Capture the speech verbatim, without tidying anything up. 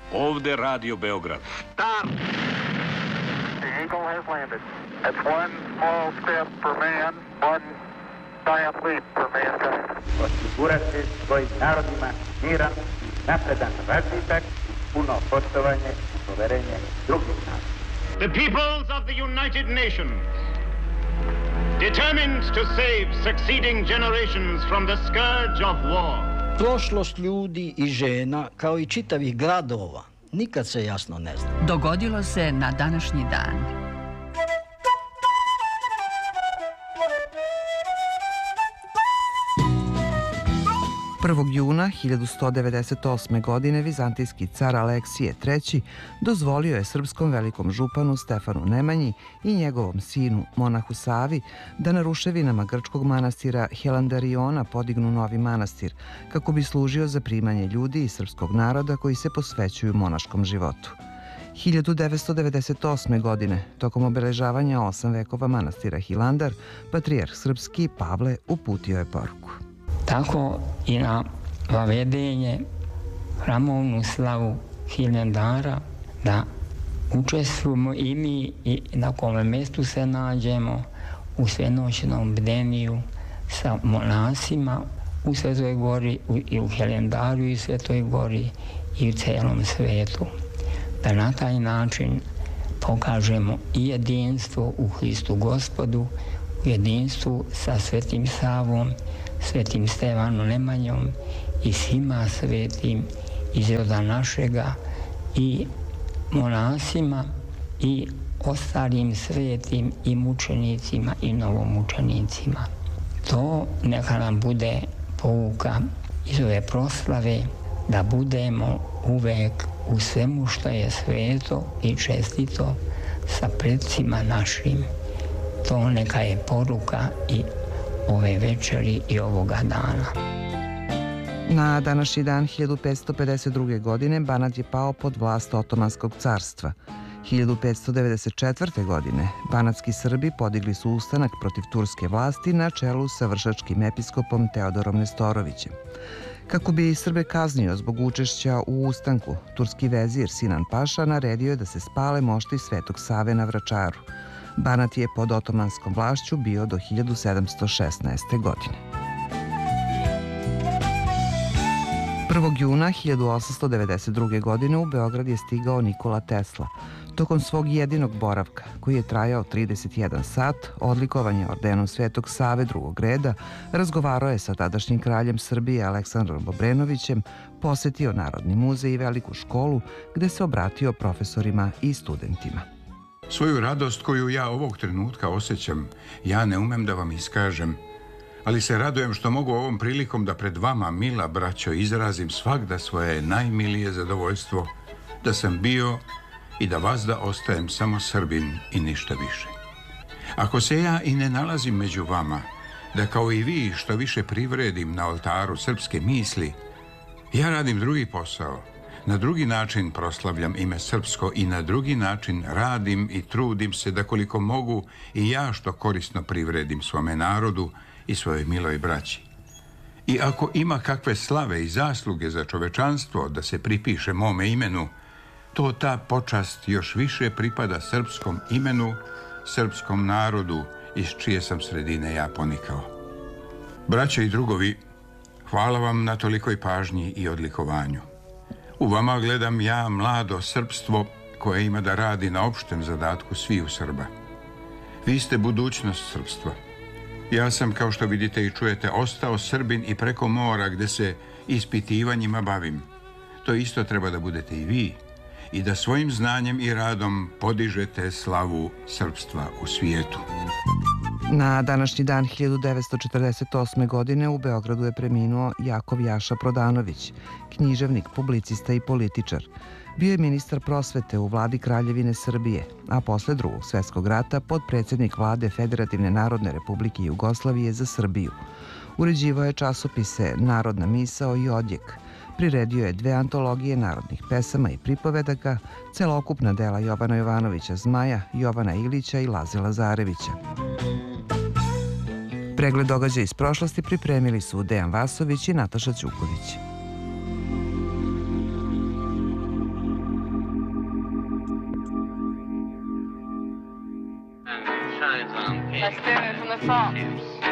Ovde Radio Beograd. Stop! The Eagle has landed. That's one small step for man, one giant leap for mankind. Osigurati svojim narodima miran, napredan razvitak, puno poštovanje i poverenje drugih naroda. The peoples of the United Nations, determined to save succeeding generations from the scourge of war. Prošlost ljudi i žena, kao i čitavih gradova, nikad se jasno ne zna. Dogodilo se na današnji dan. prvog juna hiljadu sto devedeset osme. godine vizantijski car Aleksije treći dozvolio je srpskom velikom županu Stefanu Nemanji i njegovom sinu monahu Savi da na ruševinama grčkog manastira Helandariona podignu novi manastir kako bi služio za primanje ljudi iz srpskog naroda koji se posvećuju monaškom životu. hiljadu devetsto devedeset osme. godine, tokom obeležavanja osam vekova manastira Hilandar, patrijarh srpski Pavle uputio je poruku. Tako i na vavedenje hramovnu slavu Hilandara da učestvujemo i mi i na kome mjestu se nađemo u svenoćnom bdeniju sa monasima u Svetoj gori i u Hilandaru i Svetoj gori i u celom svetu. Da na taj način pokažemo i jedinstvo u Hristu Gospodu, u jedinstvu sa Svetim Savom, Svetim Stevanom Nemanjom i svima svetim iz roda našega i monasima i ostalim svetim i mučenicima i novomučenicima. To neka nam bude pouka iz ove proslave da budemo uvek u svemu što je sveto i čestito sa predsima našim. To neka je poruka i ove večeri i ovoga dana. Na današnji dan hiljadu petsto pedeset druge. godine Banat je pao pod vlast Otomanskog carstva. hiljadu petsto devedeset četvrte. godine banatski Srbi podigli su ustanak protiv turske vlasti na čelu sa vršačkim episkopom Teodorom Nestorovićem. Kako bi Srbe kaznio zbog učešća u ustanku, turski vezir Sinan Paša naredio je da se spale mošti Svetog Save na Vračaru. Banat je pod otomanskom vlašću bio do hiljadu sedamsto šesnaeste. godine. prvog juna hiljadu osamsto devedeset druge. godine u Beograd je stigao Nikola Tesla. Tokom svog jedinog boravka, koji je trajao trideset jedan sat, odlikovan je ordenom Svetog Save drugog reda, razgovarao je sa tadašnjim kraljem Srbije Aleksandrom Obrenovićem, posetio Narodni muzej i Veliku školu, gde se obratio profesorima i studentima. Svoju radost koju ja ovog trenutka osjećam, ja ne umem da vam iskažem, ali se radujem što mogu ovom prilikom da pred vama, mila braćo, izrazim svagda svoje najmilije zadovoljstvo da sam bio i da vazda ostajem samo Srbin i ništa više. Ako se ja i ne nalazim među vama, da kao i vi što više privredim na oltaru srpske misli, ja radim drugi posao, na drugi način proslavljam ime srpsko i na drugi način radim i trudim se da koliko mogu i ja što korisno privredim svome narodu i svojoj miloj braći. I ako ima kakve slave i zasluge za čovečanstvo da se pripiše mome imenu, to ta počast još više pripada srpskom imenu, srpskom narodu iz čije sam sredine ja ponikao. Braće i drugovi, hvala vam na tolikoj pažnji i odlikovanju. U vama gledam ja mlado srpstvo koje ima da radi na opštem zadatku sviju Srba. Vi ste budućnost srpstva. Ja sam, kao što vidite i čujete, ostao Srbin i preko mora gde se ispitivanjima bavim. To isto treba da budete i vi i da svojim znanjem i radom podižete slavu srpstva u svijetu. Na današnji dan hiljadu devetsto četrdeset osme. godine u Beogradu je preminuo Jakov Jaša Prodanović, književnik, publicista i političar. Bio je ministar prosvete u vladi Kraljevine Srbije, a posle Drugog svjetskog rata potpredsjednik vlade Federativne narodne republike Jugoslavije za Srbiju. Uređivao je časopise Narodna misao i Odjek. Priredio je dve antologije narodnih pesama i pripovedaka, celokupna dela Jovana Jovanovića Zmaja, Jovana Ilića i Laze Lazarevića. Pregled događaja iz prošlosti pripremili su Dejan Vasović i Nataša Ćuković. Let's do it from the front.